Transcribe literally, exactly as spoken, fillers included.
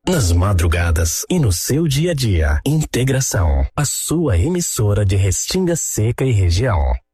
nas madrugadas e no seu dia a dia. Integração, a sua emissora de Restinga Seca e região.